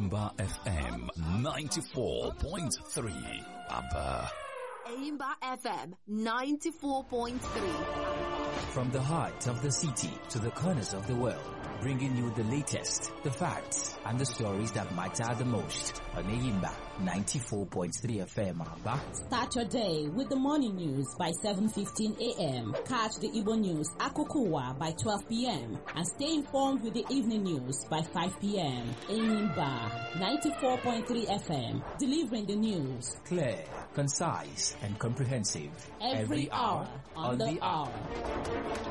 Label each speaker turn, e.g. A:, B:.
A: Aimba FM 94.3 Aba.
B: Aimba FM 94.3.
C: From the heart of the city to the corners of the world, bringing you the latest, the facts, and the stories that matter the most on Aimba 94.3 FM Aba.
D: Start your day with the morning news by 7:15 a.m. Catch the Igbo news Akokuwa by 12 p.m. and stay informed with the evening news by 5 p.m. Aimba 94.3 FM, delivering the news.
C: Clear, concise, and comprehensive.
D: Every hour on the hour.